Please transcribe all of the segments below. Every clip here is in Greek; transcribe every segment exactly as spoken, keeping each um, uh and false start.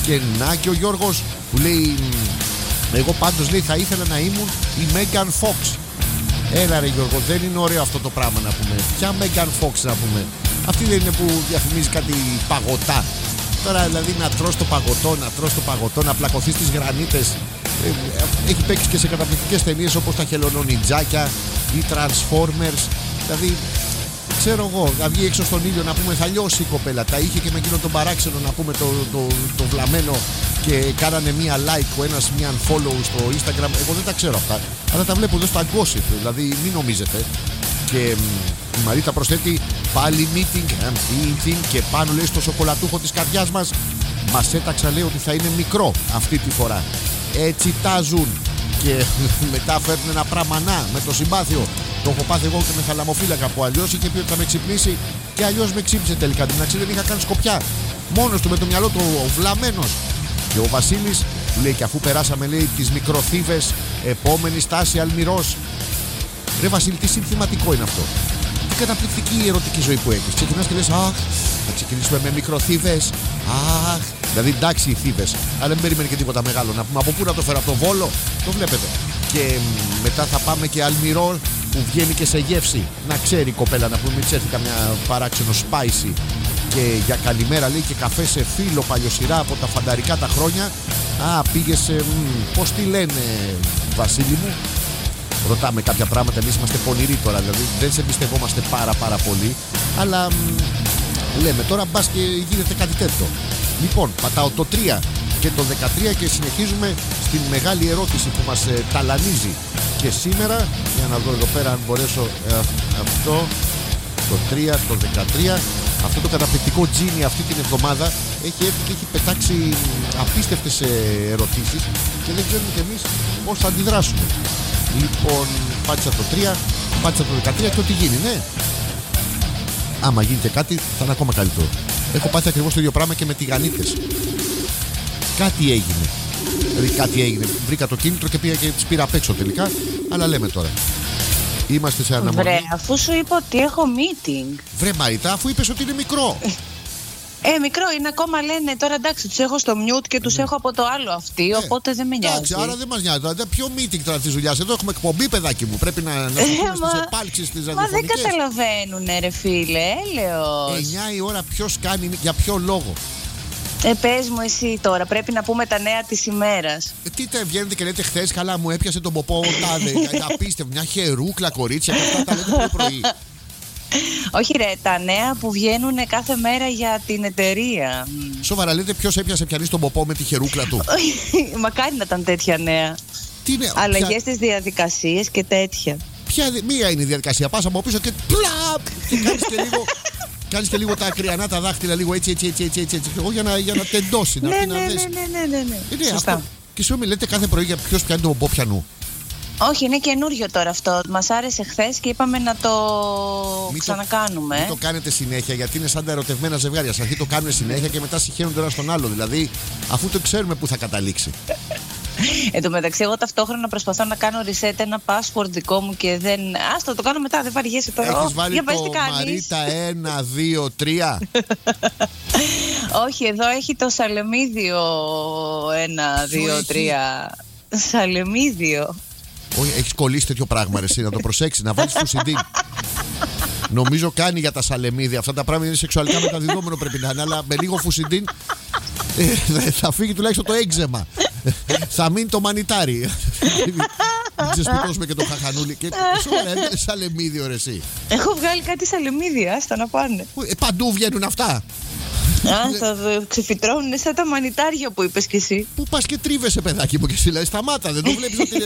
Και να και ο Γιώργος που λέει, εγώ πάντως λέει θα ήθελα να ήμουν η Megan Fox. Έλα ρε Γιώργο, δεν είναι ωραίο αυτό το πράγμα να πούμε. Ποια Megan Fox να πούμε? Αυτή δεν είναι που διαφημίζει κάτι παγωτά? Τώρα δηλαδή να τρως το παγωτό, να τρως το παγωτό, να πλακωθείς στις γρανίτες. Έχει παίξει και σε καταπληκτικές ταινίες όπως τα Χελονονιτζάκια ή Transformers. Δηλαδή ξέρω εγώ, να βγει έξω στον ήλιο να πούμε θα λιώσει η κοπέλα. Τα είχε και με εκείνο τον παράξενο να πούμε το, το, το βλαμμένο και κάνανε μία like ο ένας μία unfollow στο Instagram. Εγώ δεν τα ξέρω αυτά, αλλά τα βλέπω εδώ στα gossip. Δηλαδή μην νομίζετε. Και η Μαρίτα προσθέτει πάλι meeting and eating και πάνω λέει στο σοκολατούχο της καρδιάς μας. Μας έταξα λέει ότι θα είναι μικρό αυτή τη φορά. Έτσι τάζουν. Και μετά φέρνουν ένα πραμανά με το συμπάθειο. Το έχω πάθει εγώ και με θαλαμοφύλακα που αλλιώς είχε πει ότι θα με ξυπνήσει και αλλιώς με ξύπνησε τελικά. Την αξία δεν είχα κάνει σκοπιά. Μόνος του με το μυαλό του ο βλαμμένος. Και ο Βασίλης που λέει και αφού περάσαμε λέει τις μικροθύβες, επόμενη στάση Αλμυρός. Ρε Βασίλη, τι συνθηματικό είναι αυτό. Τι καταπληκτική ερωτική ζωή που έχεις. Ξεκινάς και λες αχ, θα ξεκινήσουμε με μικροθύβες. Αχ, δηλαδή εντάξει οι θύβες, αλλά δεν περίμενε και τίποτα μεγάλο. Να πούμε από πού να το φέρω, από το Βόλο. Το βλέπετε. Και μετά θα πάμε και Αλμυρό που βγαίνει και σε γεύση. Να ξέρει η κοπέλα να πούμε, μην της έρθει καμιά παράξενο spicy. Και για καλημέρα λέει και καφέ σε φίλο παλιοσυρά από τα φανταρικά τα χρόνια. Α, πήγε σε. Πώς τη λένε, Βασίλη μου? Ρωτάμε κάποια πράγματα. Εμείς είμαστε πονηροί τώρα, δηλαδή δεν σε εμπιστευόμαστε πάρα πάρα πολύ. Αλλά μ, λέμε τώρα μπας και γίνεται κάτι τέτοιο. Λοιπόν, πατάω το τρία και το δεκατρία και συνεχίζουμε στην μεγάλη ερώτηση που μας ε, ταλανίζει. Και σήμερα, για να δω εδώ πέρα αν μπορέσω ε, αυτό, το τρία, το δεκατρία, αυτό το καταπληκτικό τζίνι αυτή την εβδομάδα έχει έρθει και έχει πετάξει απίστευτες ε, ερωτήσεις και δεν ξέρουμε κι εμείς πώς θα αντιδράσουμε. Λοιπόν, πάτησα το τρία, πάτησα το δεκατρία και ό,τι γίνει, ναι. Άμα γίνει και κάτι θα είναι ακόμα καλύτερο. Έχω πάθει ακριβώς το ίδιο πράγμα και με τηγανίτες. Κάτι έγινε. Δηλαδή κάτι έγινε. Βρήκα το κίνητρο και πήγα και τις πήρα απ' έξω τελικά. Αλλά λέμε τώρα. Είμαστε σε αναμονή. Βρε, αφού σου είπα ότι έχω meeting. Βρε Μαρίτα, αφού είπες ότι είναι μικρό. Ε, μικρό είναι ακόμα, λένε τώρα εντάξει, τους έχω στο mute και τους ναι. έχω από το άλλο αυτή, ε, οπότε δεν με νοιάζει. Εντάξει, άρα δεν μας νοιάζει. Δηλαδή, ποιο meeting τώρα της δουλειάς? Εδώ έχουμε εκπομπή, παιδάκι μου. Πρέπει να, να σταθούμε στις επάλξεις της ραδιοφωνικές. Μα δεν καταλαβαίνουνε, ρε φίλε, έλεος. εννιά η ώρα ποιος κάνει, για ποιο λόγο? Ε, πες μου εσύ τώρα, πρέπει να πούμε τα νέα της ημέρας. Ε, τι τα βγαίνετε και λέτε χθες, καλά μου έπιασε τον ποπό τάδε. Απίστευτο, μια χερούκλα κορίτσια και αυτά τα λέτε πρωί πρωί. Όχι ρε, τα νέα που βγαίνουν κάθε μέρα για την εταιρεία. Σοβαρά λέτε ποιος έπιασε πιανείς τον ποπό με τη χερούκλα του? Μακάρι να ήταν τέτοια νέα. Τι είναι, αλλαγές ποια... στις διαδικασίες και τέτοια. Ποια, μία είναι η διαδικασία, πας από πίσω και πλαπ και κάνεις και λίγο... Κάνεις και λίγο τα ακριανά τα δάχτυλα, λίγο έτσι, έτσι, έτσι, έτσι, έτσι, έτσι για, να, για να τεντώσει, να ναι, πει ναι, να ναι, δεις. ναι, ναι, ναι, ναι. Είναι σωστά. Αυτό. Και σου λέτε κάθε πρωί για ποιος πιάνει τον ποπό πιανού. Όχι, είναι καινούριο τώρα αυτό. Μας άρεσε χθες και είπαμε να το μην ξανακάνουμε. Το, μην το κάνετε συνέχεια, γιατί είναι σαν τα ερωτευμένα ζευγάρια. Στην αρχή το κάνουν συνέχεια και μετά συχαίνονται ένα στον άλλο. Δηλαδή, αφού το ξέρουμε πού θα καταλήξει. Εν τω μεταξύ, εγώ ταυτόχρονα προσπαθώ να κάνω reset ένα password δικό μου και δεν. Άστο, το κάνω μετά, δεν βαριέσαι τώρα. Έχεις βάλει για το Μαρίτα ένα, δύο, τρία. Όχι, εδώ έχει το σαλεμίδιο ένα, δύο, τρία. Σαλεμίδιο. Όχι, έχεις κολλήσει τέτοιο πράγμα, ρε, εσύ, να το προσέξεις, να βάλεις φουσιντίν. Νομίζω κάνει για τα σαλεμίδια. Αυτά τα πράγματα είναι σεξουαλικά μεταδιδόμενο πρέπει να είναι, αλλά με λίγο φουσιντίν ε, θα φύγει τουλάχιστον το έξεμα. Θα μείνει το μανιτάρι. Μην ξεσπιτώσουμε και το χαχανούλι. Και σου έκανε σαλεμίδιο, ρε, εσύ. Έχω βγάλει κάτι σαλεμίδια, άστα να πάνε. Ε, παντού βγαίνουν αυτά. Α, θα ξεφυτρώνουν σαν τα μανιτάρια που είπες κι εσύ. Πού πας και τρίβεσαι, παιδάκι μου, και εσύ λέει σταμάτα, δεν το βλέπεις ότι είναι...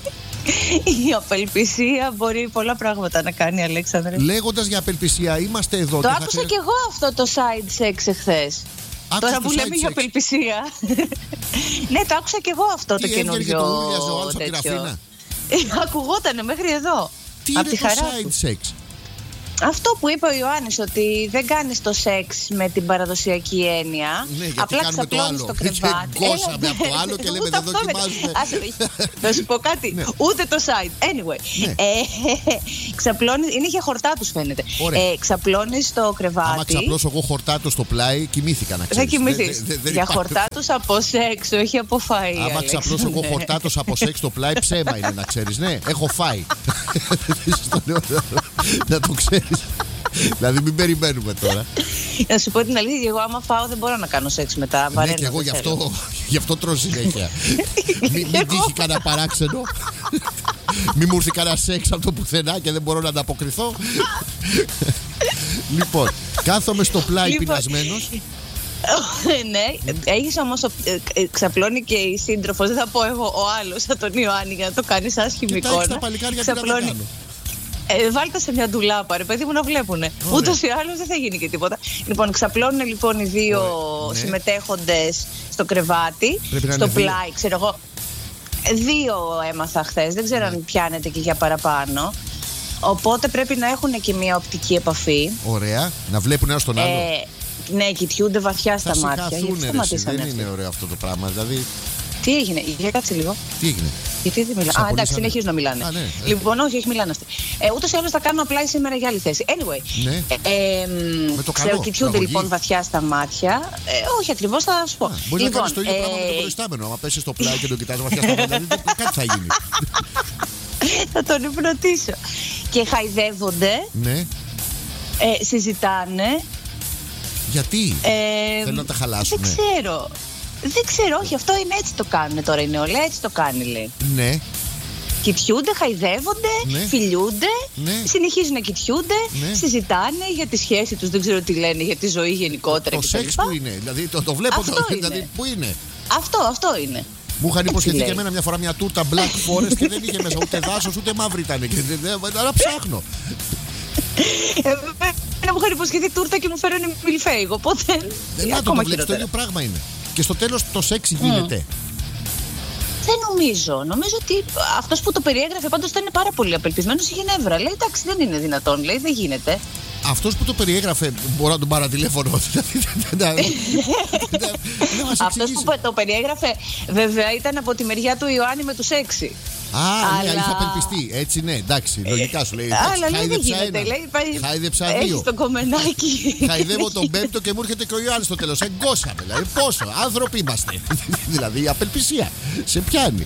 Η απελπισία μπορεί πολλά πράγματα να κάνει, Αλέξανδρε. Λέγοντας για απελπισία, είμαστε εδώ. Το άκουσα χρειάζεται... κι εγώ αυτό το side sex εχθές. Τώρα που λέμε για απελπισία. Ναι, το άκουσα κι εγώ αυτό. Τι το καινούριο. Και το ούλιαζε ο άλλος από την Αθήνα. Ακουγότανε μέχρι εδώ. Τι είναι το side sex? Αυτό που είπε ο Ιωάννης, ότι δεν κάνεις το σεξ με την παραδοσιακή έννοια. Ναι, γιατί απλά ξαπλώνεις το κρεβάτι. Και γκώσαμε από το άλλο και λέμε δεν δοκιμάζουμε. Θα σου πω κάτι. Ναι. Ούτε το side. Anyway. Ναι. Ε, ξαπλώνεις, είναι για χορτάτους φαίνεται. Ε, ξαπλώνεις στο κρεβάτι. Άμα ξαπλώσω εγώ χορτάτο στο πλάι, κοιμήθηκα να ξέρεις. Θα κοιμηθείς. Δε, δε, δε για υπάρχει... χορτάτους από σεξ, όχι από φαΐ. Άμα ξαπλώσω εγώ χορτάτος από σεξ στο πλάι, ψέμα είναι να ξέρεις. Ναι, έχω φάει. Να το ξέρεις. Δηλαδή μην περιμένουμε τώρα. Να σου πω την αλήθεια, εγώ άμα φάω δεν μπορώ να κάνω σεξ μετά. Ναι, και εγώ γι' αυτό, γι' αυτό τρώω συνέχεια. Μην μη τύχει κανένα παράξενο. Μην μου έρθει κανένα σεξ από το πουθενά και δεν μπορώ να ανταποκριθώ. Λοιπόν, κάθομαι στο πλάι λοιπόν, πεινασμένος. Ναι, έχεις όμως ξαπλώνει και η σύντροφος. Δεν θα πω εγώ ο άλλος, θα τον Ιωάννη, για να το κάνεις άσχημη εικόνα. Κοιτάξτε τα παλικάρια τι να δεν κάνω. Ε, βάλτε σε μια ντουλάπα, ρε παιδί μου, να βλέπουνε. Ούτως ή άλλως δεν θα γίνει και τίποτα. Λοιπόν, ξαπλώνουν λοιπόν οι δύο ναι. συμμετέχοντες στο κρεβάτι, στο πλάι, δύο. Ξέρω εγώ. Δύο έμαθα χθες, δεν ξέρω ναι. αν πιάνετε και για παραπάνω. Οπότε πρέπει να έχουν και μια οπτική επαφή. Ωραία, να βλέπουν ένα τον άλλο. Ε, ναι, κοιτιούνται βαθιά στα θα μάτια. Γιατί δεν είναι αυτοί. Ωραίο αυτό το πράγμα, δηλαδή. Τι έγινε, για κάτσε λίγο. Τι έγινε. Γιατί δεν μιλάνε. Α, εντάξει, συνεχίζουν να μιλάνε. Α, ναι, ναι. Λοιπόν, όχι, όχι, μιλάνε αυτοί. Ε, ούτως ή άλλως θα κάνουμε απλά σήμερα για άλλη θέση. Anyway. Ναι. Ε, ε, με το καλό. Κοιτιούνται λοιπόν βαθιά στα μάτια. Ε, όχι ακριβώς, θα σου πω. Α, μπορεί λοιπόν, να κάνεις το ίδιο ε, πράγμα με τον προϊστάμενο. Αν πέσει στο πλάι και τον κοιτάς βαθιά στα μάτια, κάτι θα γίνει. Θα τον υπνοτήσω. Και χαϊδεύονται. Ναι. Ε, συζητάνε. Γιατί. Ε, Θέλουν να τα χαλάσουν. Δεν ξέρω. Δεν ξέρω, όχι, αυτό είναι έτσι το κάνουν τώρα η νεολαία, έτσι το κάνει, λέει. Ναι. Κοιτιούνται, χαϊδεύονται, ναι. φιλιούνται, ναι. συνεχίζουν να κοιτιούνται, ναι. συζητάνε για τη σχέση τους, δεν ξέρω τι λένε, για τη ζωή γενικότερα. Το, το σεξ που είναι, δηλαδή το, το βλέπω, το, δηλαδή πού είναι. Αυτό, αυτό είναι. Μου είχαν υποσχεθεί και εμένα μια φορά μια τούρτα Black Forest και δεν είχε μέσα ούτε δάσος ούτε μαύρη ήταν. Και άρα ψάχνω. Εμένα μου είχαν υποσχεθεί τούρτα και μου φέρανε μιλφέιγ, οπότε. Δεν να το βλέπεις, το ίδιο πράγμα είναι. Και στο τέλος το σεξ γίνεται. Mm. Δεν νομίζω. Νομίζω ότι αυτός που το περιέγραφε πάντως ήταν πάρα πολύ απελπισμένος. Είχε νεύρα. Λέει εντάξει, δεν είναι δυνατόν. Λέει δεν γίνεται. Αυτός που το περιέγραφε, μπορώ να τον πάρω τηλέφωνο. Αυτός που το περιέγραφε, βέβαια, ήταν από τη μεριά του Ιωάννη με τους έξι. Α, αλλά... ναι, είχε απελπιστεί. Έτσι, ναι, εντάξει, λογικά σου λέει. Αλλά λέει δεν γίνεται. Χάιδεψα δύο. Έχεις το κομμενάκι. Χαϊδεύω τον πέμπτο και μου έρχεται και ο Ιωάννης στο τέλος. Εγκώσαμε, δηλαδή. Πόσο, άνθρωποι είμαστε. Δηλαδή, η απελπισία σε πιάνει.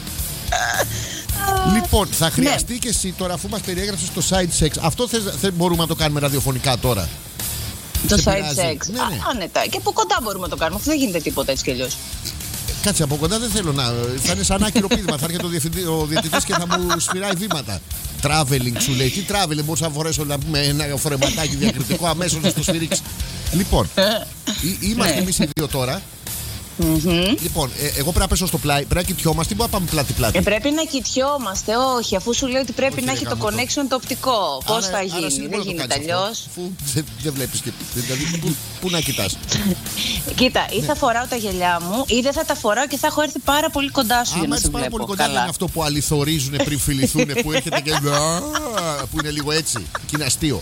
Λοιπόν, θα χρειαστεί ναι. και εσύ τώρα, αφού μας περιέγραψες το side sex, αυτό θες, θες, μπορούμε να το κάνουμε ραδιοφωνικά τώρα. Το side sex. Ναι, ναι. Άνετα. Και από κοντά μπορούμε να το κάνουμε, αφού δεν γίνεται τίποτα έτσι κι αλλιώς. Κάτσε, από κοντά δεν θέλω να. Θα είναι σαν άκυρο πείδημα. Θα έρχεται ο, ο διαιτητής και θα μου σφυράει βήματα. Traveling σου λέει. Τι traveling, μπορούσα να φορέσω να πούμε ένα φορεματάκι διακριτικό αμέσως να το σφυρίξει. Λοιπόν, είμαστε εμείς οι δύο τώρα. Mm-hmm. Λοιπόν, ε, εγώ πρέπει να πέσω στο πλάι, πρέπει να κοιτιόμαστε ή μπορούμε να πάμε πλάτη-πλάτη. Ε, πρέπει να κοιτιόμαστε, όχι, αφού σου λέει ότι πρέπει όχι, να έχει το connection το, το οπτικό. Πώς θα γίνει, άρα δεν γίνεται αλλιώς. Δεν, δεν βλέπεις και. Δηλαδή, πού, πού να κοιτάς. Κοίτα, ή ναι. θα φοράω τα γυαλιά μου, ή δεν θα τα φοράω και θα έχω έρθει πάρα πολύ κοντά σου. Άμα για να έτσι πάρα πολύ κοντά είναι αυτό που αληθορίζουν πριν φιληθούν, που έρχεται και. Που είναι λίγο έτσι. Και είναι αστείο.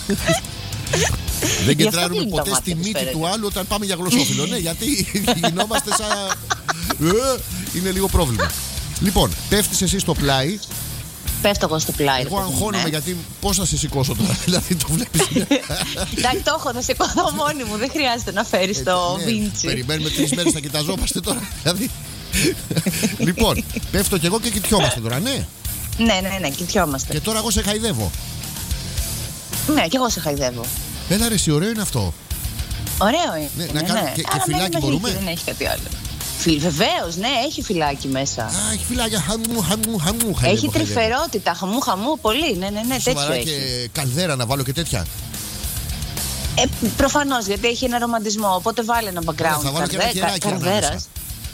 Δεν κεντράρουμε ποτέ στη μύτη του άλλου όταν πάμε για γλωσσόφυλλο. Ναι, γιατί γινόμαστε σαν. Είναι λίγο πρόβλημα. Λοιπόν, πέφτεις εσύ στο πλάι. Πέφτω εγώ στο πλάι. Εγώ αγχώνομαι, γιατί πώς θα σε σηκώσω τώρα. Δηλαδή το βλέπεις. Εντάξει, το έχω, θα σηκώσω μόνη μου. Δεν χρειάζεται να φέρεις το βίντσι. Περιμένουμε τρεις μέρες να κοιταζόμαστε τώρα. Λοιπόν, πέφτω κι εγώ και κοιτιόμαστε τώρα, ναι. Ναι, ναι, ναι, κοιτιόμαστε. Και τώρα εγώ σε χαϊδεύω. Ναι, και εγώ σε χαϊδεύω. Έλα ρε, εσύ, ωραίο είναι αυτό. Ωραίο είναι. Ναι, ναι, να κάνω ναι. και, και φυλάκι μπορούμε. Δεν έχει κάτι άλλο. Βεβαίως, ναι, έχει φυλάκι μέσα. Α, έχει φυλάκια. Χαμού, χαμού, χαμού. Έχει τρυφερότητα, χαμού, χαμού, πολύ. Ναι, ναι, ναι, τέτοιο έχει. Και καλδέρα να βάλω και τέτοια. Ε, προφανώς, γιατί έχει ένα ρομαντισμό. Οπότε βάλε ένα background. Θα βάλω και ένα χεράκι ανάμεσα.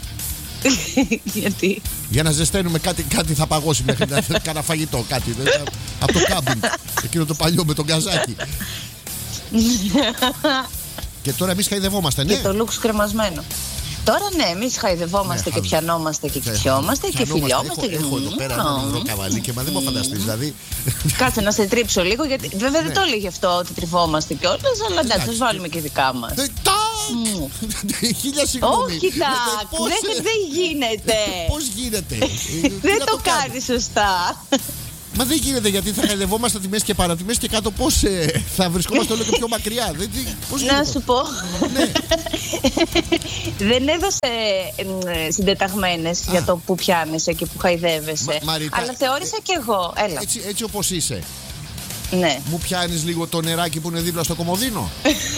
Γιατί? Για να ζεσταίνουμε κάτι, κάτι θα παγώσει μέχρι να κάνα φαγητό, κάτι. Από το κάμπινγκ. Εκείνο το παλιό με τον καζάκι. Και τώρα εμείς χαϊδευόμαστε, ναι. Και το λουξ κρεμασμένο. Το Τώρα ναι, εμείς χαϊδευόμαστε ναι, και πιανόμαστε και κοιτιόμαστε και φιλιόμαστε. Έχω, έχω εδώ πέρα ένα μικρό καβαλί και μα δεν μου φανταστείς, δηλαδή. Κάτσε να σε τρίψω λίγο, γιατί βέβαια δεν το έλεγε αυτό ότι τριβόμαστε κιόλας, αλλά εντάξει, θα βάλουμε και δικά μας. Χίλια συγγνώμη. Όχι, τάκ, δεν γίνεται. Πώς γίνεται? Δεν το κάνει σωστά. Μα δεν γίνεται, γιατί θα χαϊδευόμαστε τη μέση και πάνω, τη μέση και κάτω. Πώς ε, θα βρισκόμαστε όλο και πιο μακριά? Δεν, πώς να σου πω. Ναι. Δεν έδωσε ε, συντεταγμένες για το που πιάνεσαι και που χαϊδεύεσαι. Μα, Μαρίτα, αλλά θεώρησα ε, κι εγώ. Έλα. Έτσι, έτσι όπως είσαι. Ναι. Μου πιάνεις λίγο το νεράκι που είναι δίπλα στο κομοδίνο?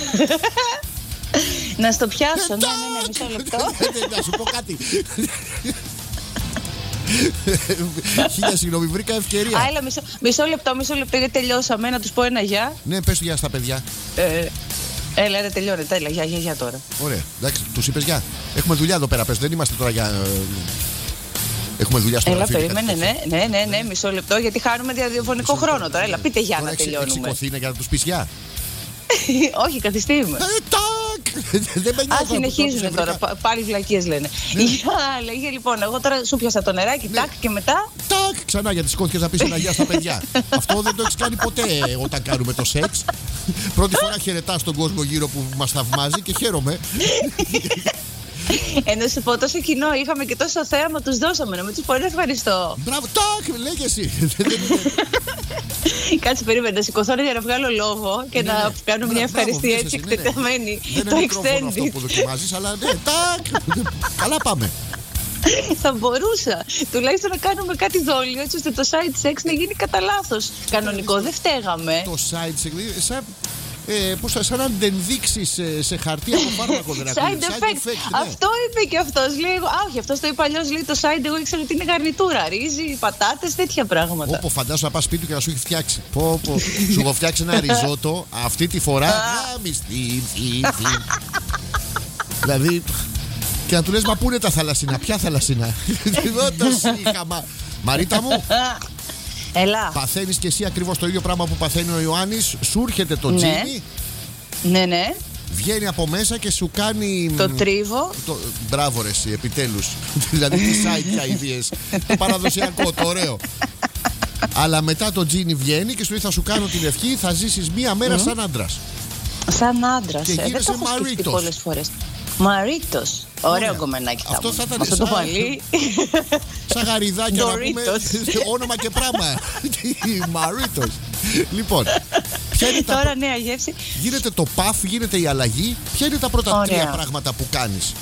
Να στο πιάσω. Ναι, ναι, ναι, μισό λεπτό. Να σου πω κάτι. Χίλια συγγνώμη, βρήκα ευκαιρία. Α, έλα, μισό, μισό λεπτό, μισό λεπτό, γιατί τελειώσαμε. Να τους πω ένα γεια. Ναι, πες του γεια στα παιδιά. Ε, έλα, έλα, τελειώνεται. Έλα, γεια, γεια, γεια τώρα. Ωραία, εντάξει, τους είπες γεια. Έχουμε δουλειά εδώ πέρα, πες. Δεν είμαστε τώρα για. Έχουμε δουλειά στο γραφείο. Έλα, περίμενε, ναι, ναι, ναι, ναι, μισό λεπτό, γιατί χάνουμε διαδιαφωνικό χρόνο τώρα. Έλα, πείτε γεια να τελειώνουμε. Έχεις σηκωθεί για να τους πεις γεια? Όχι, καθιστήμαι. Α, συνεχίζουν τώρα. Πάλι βλακίες λένε. Γεια, λέγε λοιπόν. Εγώ τώρα σου πιάσα το νεράκι, τάκ, και μετά. Τάκ, ξανά, γιατί σηκώθηκες να πεις ένα γεια στα παιδιά. Αυτό δεν το έχεις κάνει ποτέ όταν κάνουμε το σεξ. Πρώτη φορά χαιρετάς τον κόσμο γύρω που μας θαυμάζει και χαίρομαι. Ενώ σου πω, τόσο κοινό είχαμε και τόσο θέαμα, τους δώσαμε. Να μην τους πω ευχαριστώ. Μπράβο, τάκ, λέγε εσύ. Κάτσε, περίμενε να σηκωθώ για να βγάλω λόγο και ναι, να ναι. κάνω μια ευχαριστία έτσι εκτεταμένη. Δεν είναι μικρόφωνο αυτό που δοκιμάζεις, αλλά ναι, τάκ. Καλά πάμε. Θα μπορούσα τουλάχιστον να κάνουμε κάτι δόλιο, έτσι ώστε το side sex να γίνει κατά λάθος κανονικό. Δεν φταίγαμε. Το side sex, Ε, πώς θα, σαν να την δείξεις σε, σε χαρτί από φάρμακο, δεν ακούει. Side effect. Ναι. Αυτό είπε και αυτός. Λέει, α, όχι, αυτός το είπε αλλιώς. Λέει το side, εγώ ήξερα ότι είναι γαρνιτούρα. Ρύζι, πατάτες, τέτοια πράγματα. Όπω φαντάσου να πας σπίτι του και να σου έχει φτιάξει. Πω, πω. Σου έχω φτιάξει ένα ριζότο αυτή τη φορά. Να μισθή, δηλαδή. Και να του λες, μα πού είναι τα θαλασσινά, ποια θαλασσινά? Δεν το σύγχαμα. Μαρίτα μου. Έλα. Παθαίνεις και εσύ ακριβώς το ίδιο πράγμα που παθαίνει ο Ιωάννης? Σου έρχεται το τζίνι. Ναι, ναι. Βγαίνει από μέσα και σου κάνει. Το τρίβο. Το... Μπράβο, ρε, εσύ, επιτέλους. Δηλαδή τι side καηδίες. Το παραδοσιακό, το ωραίο. Αλλά μετά το τζίνι βγαίνει και σου λέει, θα σου κάνω την ευχή, θα ζήσεις μία μέρα mm. σαν άντρας. Σαν άντρας. Και ε, δεν το έχω σκεφτεί πολλές φορές. Μαρίτος. Ωραίο κομμενάκι θα αυτό θα ήταν. Αυτό το παλί. Σαν γαριδάκια να πούμε. Όνομα και πράγμα. Μαρίτος. Λοιπόν, ποια είναι τα. Τώρα νέα γεύση. Γίνεται το παφ, γίνεται η αλλαγή. Ποια είναι τα πρώτα τρία πράγματα που κάνεις?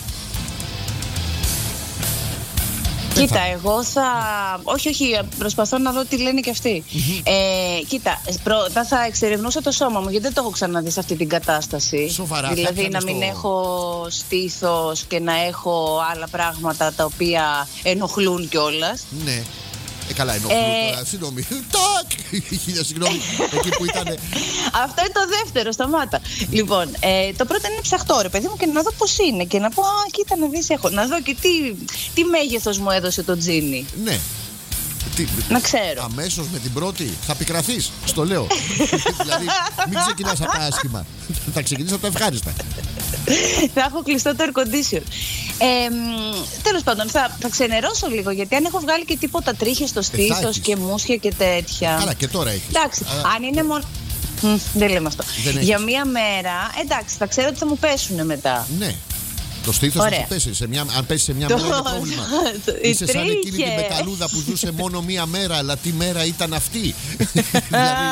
Κοίτα, εγώ θα. Όχι, όχι, προσπαθώ να δω τι λένε και αυτοί. Mm-hmm. Ε, κοίτα, πρώτα θα εξερευνούσα το σώμα μου, γιατί δεν το έχω ξαναδεί σε αυτή την κατάσταση. Σοβαρά. Δηλαδή να μην το... έχω στήθος και να έχω άλλα πράγματα τα οποία ενοχλούν κιόλας. Ναι. Ε, καλά, ενοχλούν ε... τώρα. Συγγνώμη. Τάκ! Χίλια συγγνώμη. Εκεί που ήταν. Αυτό είναι το δεύτερο, σταμάτα. Λοιπόν, ε, το πρώτο είναι ψαχτό, ρε παιδί μου, και να δω πώς είναι. Και να πω, α, κοίτα να δεις, έχω. Να δω και τι, τι μέγεθος μου έδωσε το τζίνι. Ναι. Τι, να ξέρω. Αμέσως με την πρώτη θα πικραθείς. Στο λέω. Δηλαδή, μην ξεκινάς από τα άσχημα. Θα ξεκινήσεις από τα ευχάριστα. Θα έχω κλειστό το air condition. Ε, τέλος πάντων, θα, θα ξενερώσω λίγο, γιατί αν έχω βγάλει και τίποτα τρίχες στο στήθος και μουσια και τέτοια. Καλά, και τώρα έχεις. Εντάξει, Α, αν είναι μόνο. Μ, δεν λέμε αυτό. Δεν για μία μέρα, εντάξει, θα ξέρω ότι θα μου πέσουν μετά. Ναι. Το στήθος θα σου πέσει. Σε μια, αν πέσει σε μια μέρα είναι πρόβλημα. Είσαι σαν εκείνη τη μεταλλούδα που ζούσε μόνο μία μέρα, αλλά τι μέρα ήταν αυτή. Δηλαδή.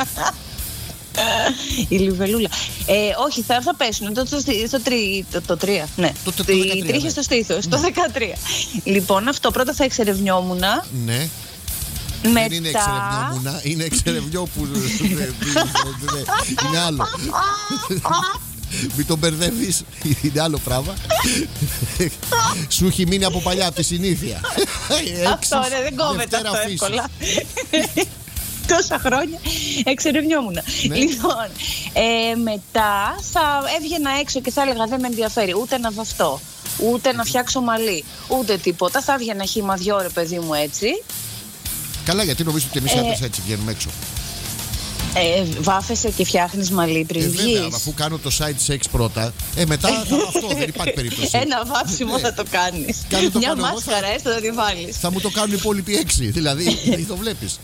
Η λιβελούλα. Ε, όχι, θα, θα πέσουν. Το, το, το, το, το τρία. Ναι. Το, το, το, το οι τρίχες στο στήθος. Το δεκατρία. Λοιπόν, αυτό πρώτα θα εξερευνιόμουνα. Ναι. Μετά... Δεν είναι εξερευνιόμουνα, είναι εξερευνιό που. Είναι άλλο. Μην τον μπερδεύεις, είναι άλλο πράγμα. Σου έχει μείνει από παλιά, από τη συνήθεια. Αυτό ρε, δεν κόβεται αυτό εύκολα. Τόσα χρόνια εξερευνιόμουν. Ναι. Λοιπόν, ε, μετά θα έβγαινα έξω και θα έλεγα δεν με ενδιαφέρει ούτε να βαφτώ, ούτε να φτιάξω μαλλί, ούτε τίποτα. Θα έβγαινα χύμα δυο, ρε παιδί μου, έτσι. Καλά, γιατί νομίζω ότι εμείς άντρες έτσι βγαίνουμε έξω. Ε, βάφεσαι και φτιάχνεις μαλλί πριν ε, βγεις. Βέβαια, αφού κάνω το side sex πρώτα, ε, μετά θα αυτό, δεν υπάρχει περίπτωση. Ένα βάψιμο θα το κάνεις. το Μια κάνω μάσκαρα θα... έστω θα τη βάλεις. Θα μου το κάνουν οι υπόλοιποι έξι, δηλαδή, το βλέπεις.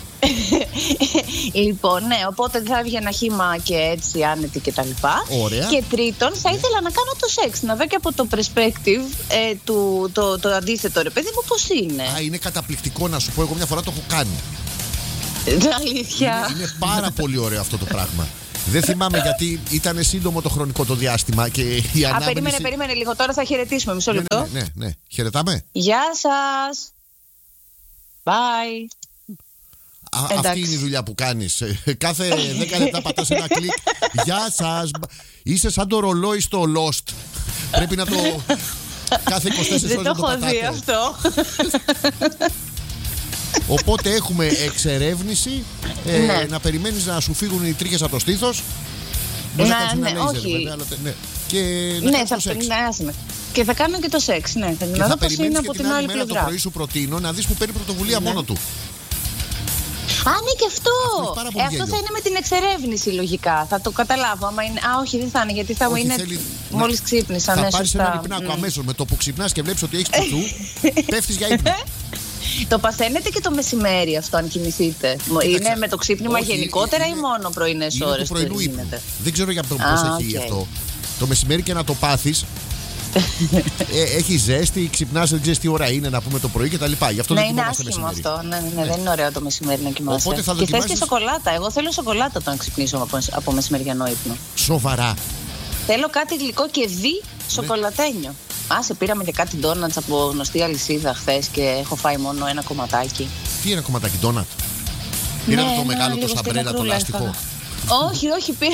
Λοιπόν, ναι, οπότε θα έβγαινε ένα χύμα και έτσι άνετη και τα λοιπά. Ωραία. Και τρίτον, θα ήθελα να κάνω το σεξ, να δω και από το perspective ε, του, το, το αντίθετο, ρε παιδί μου, πώς είναι. Α, είναι καταπληκτικό να σου πω, εγώ μια φορά το έχω κάνει. Αλήθεια. Είναι, είναι πάρα πολύ ωραίο αυτό το πράγμα. Δεν θυμάμαι γιατί ήταν σύντομο το χρονικό το διάστημα και η ανάμνηση... Α, περίμενε, περίμενε λίγο, τώρα θα χαιρετήσουμε, μισό λεπτό. Ναι, ναι, ναι, ναι. Χαιρετάμε. Γεια σας. Bye. Α, αυτή είναι η δουλειά που κάνεις. Κάθε δέκα λεπτά πατάς ένα κλικ. Γεια σας. Είσαι σαν το ρολόι στο Lost. Πρέπει να το... Κάθε είκοσι τέσσερις ώρες να το πατάτε. Δεν το έχω δει αυτό. Οπότε έχουμε εξερεύνηση. ε, Ναι. Να περιμένεις να σου φύγουν οι τρίχες από το στήθος. Μπορεί Να, να κάνεις ναι, ένα λέιζερ, όχι. βέβαια, αλλά, ναι. Και να Ναι, κάνεις θα το σεξ. ναι, και θα κάνω και το σεξ. Ναι, θα Και να θα δω πώς είναι περιμένεις από και την την άλλη άλλη μέρα το πλευρά. πρωί σου προτείνω να δεις που παίρνει πρωτοβουλία μόνο του. Α, ναι, και αυτό. Αυτό έχει πάρα πολύ ε, αυτό γέλιο. θα είναι με την εξερεύνηση λογικά. Θα το καταλάβω. Άμα είναι... Α, όχι, δεν θα είναι, γιατί θα μου Όχι, είναι. θέλει- Μόλις ξύπνησα. Θα Ναι, πάρεις σωστά. έναν υπνάκο Μμ. αμέσως. Με το που ξυπνάς και βλέπεις ότι έχεις κουτσού, πέφτεις για ύπνο. Το παθαίνετε και το μεσημέρι αυτό, αν κοιμηθείτε. Είναι με το ξύπνημα Όχι, γενικότερα είναι- ή μόνο πρωινές Είναι του ώρες? πρωινού ύπνου. γίνεται? Δεν ξέρω για τον Α, πώς έχει οκ. αυτό. Το μεσημέρι και να το πάθεις. ε, έχει ζέστη, ξυπνάς, δεν ξέρεις τι ώρα είναι να πούμε το πρωί κτλ. Γι' αυτό Ναι, δεν είναι κοιμόμαστε άσχημο μεσημέρι. αυτό. Ναι, ναι, ναι, δεν είναι ωραίο το μεσημέρι να κοιμάσαι. Οπότε θα Και θες και δοκιμάσεις- σοκολάτα. Εγώ θέλω σοκολάτα όταν ξυπνήσω από, από μεσημεριανό ύπνο. Σοβαρά. Θέλω κάτι γλυκό και δι σοκολατένιο. Άσε, πήραμε και κάτι ντόνατς από γνωστή αλυσίδα χθες και έχω φάει μόνο ένα κομματάκι. Τι είναι κομματάκι ντόνατ? Πήρατε το μεγάλο, το σαμπρέλα, το λάστιχο. Όχι, όχι, πήρα.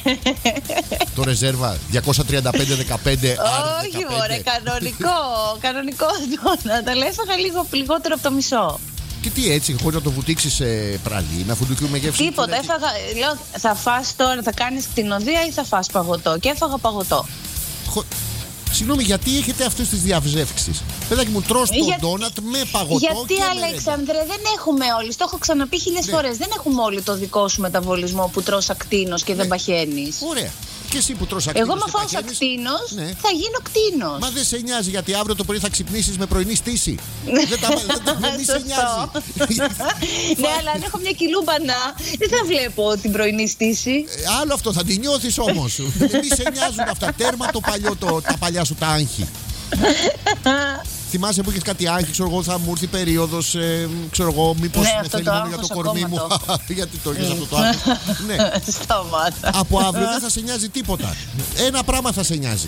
Το ρεζέρβα διακόσια τριάντα πέντε δεκαπέντε. Όχι, μωρέ, κανονικό. Κανονικό ντόνατ. Αλλά έφαγα λίγο λιγότερο από το μισό. Και τι έτσι, χωρίς να το βουτήξεις σε πραλίνα, φουντουκιού με γεύση. Τίποτα. Έφαγα. Λέω, θα φας τώρα, θα κάνεις κτηνοδία ή θα φας παγωτό? Και έφαγα παγωτό. Χω... Συγγνώμη, γιατί έχετε αυτές τις διαψεύξεις? Παιδάκι μου, τρως το Γιατί- ντόνατ με παγωτό. Γιατί, και με Αλέξανδρε, δεν έχουμε όλοι. Το έχω ξαναπεί χίλιες Ναι. φορές. Δεν έχουμε όλοι το δικό σου μεταβολισμό που τρως ακτίνος και δεν Ναι. παχαίνεις. Ωραία. Και εσύ που τρως ακτίνος Εγώ, μα και φάω παχαίνεις, ακτίνος, ναι. θα γίνω κτίνος. Μα δεν σε νοιάζει γιατί αύριο το πρωί θα ξυπνήσεις με πρωινή στήση. δεν τα δεν, τα- δεν σε Σωστό. νοιάζει. Ναι, αλλά αν έχω μια κιλούμπανα, δεν θα βλέπω την πρωινή στήση. Ε, Άλλο αυτό, θα τη νιώθεις όμως. Δεν σε νοιάζουν αυτά. Τέρμα το παλιό, το, τα παλιά σου τα άγχη. Θυμάσαι που είχες κάτι άγχη, ξέρω εγώ, θα μου έρθει περίοδος, ε, ξέρω εγώ, μήπως Ναι, με αυτό θέλει το μόνο για το άγχος κορμί ακόμα μου. το Γιατί το έχεις αυτό το άγχος. Ναι. Σταμάτα. Από αύριο δεν θα σε νοιάζει τίποτα. Ένα πράγμα θα σε νοιάζει.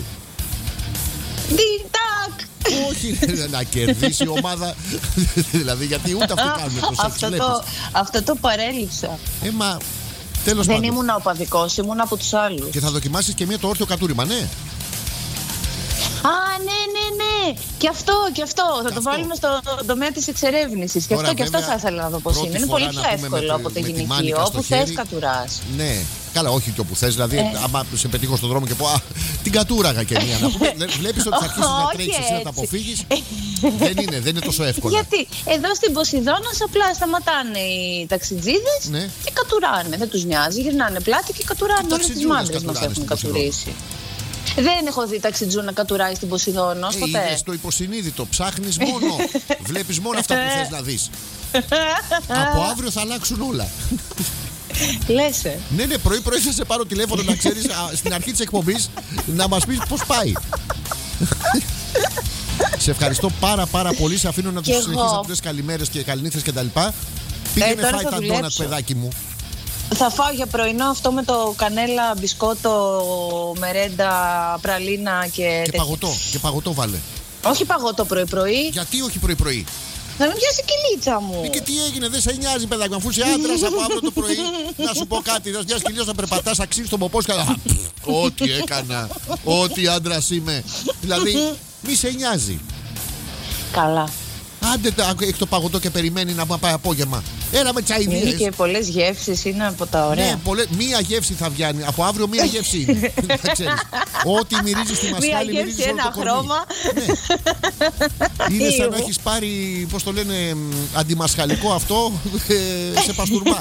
Τιντάκ. Όχι να κερδίσει η ομάδα. Δηλαδή γιατί ούτε αυτοί κάνουν το σεξ. Αυτό βλέπεις. το, αυτό το παρέλειψα. Ε, μα τέλος Δεν πάντων. ήμουν οπαδικός, ήμουν από τους άλλους. Και θα δοκιμάσεις και μία το όρθιο κατούριμα, ναι. Α, ναι, ναι, ναι. Και αυτό, και αυτό. Θα το αυτό. βάλουμε στο τομέα της εξερεύνησης. Και Τώρα, αυτό, και αυτό βέβαια, θα ήθελα να δω πώς πρώτη είναι. Είναι φορά πολύ να πιο πούμε με εύκολο το- από το με τη γυναικείο. μάνικα στο Όπου θες χέρι. κατουράς. Ναι. Καλά, όχι και όπου θες. Δηλαδή, Ε. άμα σε πετύχω στον δρόμο και πω, α, την κατούραγα και μία. Να πούμε, δεν- βλέπεις ότι θα αρχίσεις να Όχι τρέξεις εσύ να τα έτσι. αποφύγεις. δεν είναι, δεν είναι τόσο εύκολο. Γιατί εδώ στην Ποσειδώνα απλά σταματάνε οι ταξιτζίδες Ναι. και κατουράνε. Δεν τους νοιάζει. Γυρνάνε πλάτη και κατουράνε. Όλες τις ταξιτζούδες μάντρες μας κατουράνε έχουν στην Ποσειδώνα. κατουρίσει. Δεν έχω δει ταξιτζού να κατουράει στην Ποσειδώνα, ως Ε, ποτέ. είδες το υποσυνείδητο. Ψάχνεις μόνο. Βλέπεις μόνο αυτά που θες να δεις. Από αύριο θα αλλάξουν όλα. Λες, ε. Ναι, ναι, πρωί-πρωί θα σε πάρω τηλέφωνο να ξέρεις α, στην αρχή της εκπομπής να μας πεις πώς πάει. Σε ευχαριστώ πάρα πάρα πολύ. Σε αφήνω να τους Κι εγώ. συνεχίσεις αυτές τις καλημέρες και καληνύχτες και τα λοιπά. Πήγαινε τώρα φάει θα τα δουλέψω. ντόνατ, παιδάκι μου. Θα φάω για πρωινό αυτό με το κανέλα, μπισκότο, μερέντα, πραλίνα και, Και τέτοια. παγωτό, και παγωτό βάλε. Όχι παγωτό πρωί-πρωί. Γιατί όχι πρωί-πρωί? Θα με πιάσει η κυλίτσα μου. Ε, και τι έγινε, δεν σε νοιάζει, παιδάκι μου, αφού είσαι άντρας από αύριο το πρωί. Να σου πω κάτι, θα σου πιάσει κυλίος, θα περπατάς, θα ξύνεις τον ποπό σου και θα- Ό,τι έκανα, ό,τι άντρας είμαι. Δηλαδή, μη σε νοιάζει. Καλά. Άντε, τα- έχει το παγωτό και περιμένει να πάει απόγευμα. Έλα με τσαϊδίες. Είναι και πολλές γεύσεις, είναι από τα ωραία. Ναι, πολλές, μία γεύση θα βγαίνει. Από αύριο μία γεύση είναι. Ό,τι μυρίζει στη μασχάλη, μία μυρίζει γεύση, όλο ένα το κορμί. χρώμα. Ναι. Είναι σαν να έχεις πάρει, πώς το λένε, αντιμασχαλικό αυτό σε παστούρμα.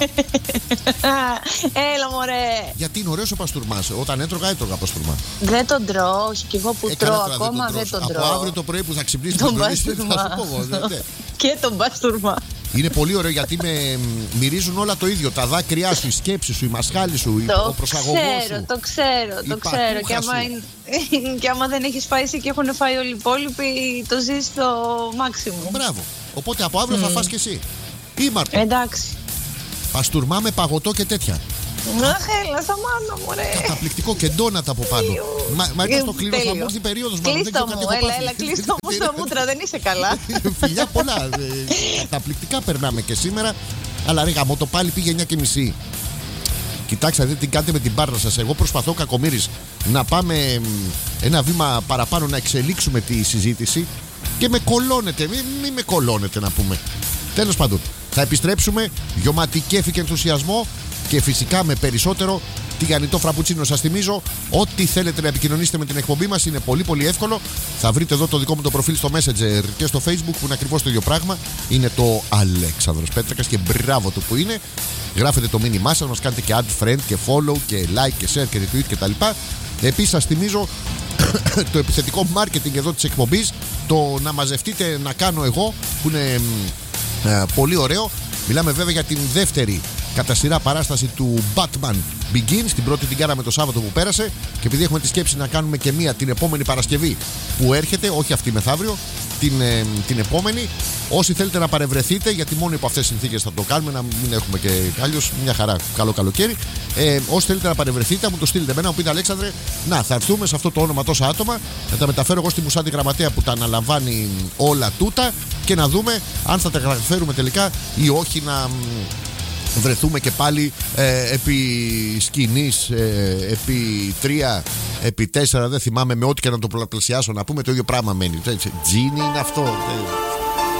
Έλα μωρέ. Γιατί είναι ωραίος ο παστούρμας. Όταν έτρωγα, έτρωγα παστούρμα. Δεν τον τρώω, όχι κι εγώ που Ε, τρώω καλά, ακόμα δεν τον τρώω. Από αύριο το πρωί που θα ξυπνήσει Τον το πρωί, θα παστούρμα. σου πω εγώ. Ναι. Και τον παστούρμα. Είναι πολύ ωραίο γιατί με μυρίζουν όλα το ίδιο. Τα δάκρυά σου, η σκέψη σου, η μασχάλη σου, Το ο προσαγωγός ξέρω, σου. το ξέρω, το η ξέρω. Και πατούχα άμα, σου. είναι- και άμα δεν έχεις φάει εσύ και έχουν φάει όλοι οι υπόλοιποι, το ζεις στο μάξιμο. Μπράβο. Οπότε από αύριο θα φας και εσύ. Ήμαρτο. Εντάξει. Παστούρμα με παγωτό και τέτοια. Αχ, έλα, σταμάτα, μωρέ. Καταπληκτικό και ντόνατα από πάνω. Μα, μα ήταν στο κλείνω, θα Τέλειο. μου έρθει η περίοδος. μάλλον, δεν Κλείστο ξέρω μου, κάτι έχω έλα, πάθει. έλα, κλείστο μου στα μούτρα, δεν είσαι καλά. Φιλιά πολλά. ε, Καταπληκτικά περνάμε και σήμερα. Αλλά ρε γαμώ, το πάλι πήγε εννιά και μισή. Κοιτάξτε, δείτε τι κάνετε με την πάρνα σας. Εγώ προσπαθώ, κακομοίρης, να πάμε μ, ένα βήμα παραπάνω, να εξελίξουμε τη συζήτηση και με κολώνετε. Μην μη με κολώνετε, να πούμε. Τέλος πάντων, θα επιστρέψουμε γιωματή κέφι και ενθουσιασμό και φυσικά με περισσότερο τηγανιτό φραπουτσίνο. Σας θυμίζω, ό,τι θέλετε να επικοινωνήσετε με την εκπομπή μας είναι πολύ πολύ εύκολο. Θα βρείτε εδώ το δικό μου το προφίλ στο Messenger και στο Facebook που είναι ακριβώς το ίδιο πράγμα. Είναι το Αλέξανδρος Πέτρακας και μπράβο του που είναι. Γράφετε το μήνυμά σας, μας κάνετε και add friend και follow και like και share και retweet και τα λοιπά. Επίσης σας θυμίζω το επιθετικό marketing εδώ της εκπομπής, το να μαζευτείτε να κάνω εγώ, που είναι ε, πολύ ωραίο. Μιλάμε βέβαια για την δεύτερη κατά σειρά παράσταση του Batman Begins. Την πρώτη την κάναμε το Σάββατο που πέρασε και επειδή έχουμε τη σκέψη να κάνουμε και μία την επόμενη Παρασκευή που έρχεται, όχι αυτή μεθαύριο, την, ε, την επόμενη. Όσοι θέλετε να παρευρεθείτε, γιατί μόνο υπό αυτές τις συνθήκες θα το κάνουμε, να μην έχουμε και αλλιώς μια χαρά καλό καλοκαίρι. Ε, όσοι θέλετε να παρευρεθείτε, μου το στείλετε εμένα, μου πείτε Αλέξανδρε, να θα έρθουμε σε αυτό το όνομα τόσα άτομα, να τα μεταφέρω εγώ στη Μουσάτη Γραμματέα που τα αναλαμβάνει όλα τούτα και να δούμε αν θα τα καταφέρουμε τελικά ή όχι να βρεθούμε και πάλι ε, επί σκηνής, ε, επί τρία, επί τέσσερα, δεν θυμάμαι, με ό,τι και να το πολλαπλασιάσω, να πούμε το ίδιο πράγμα μένει. Τζίνι είναι αυτό.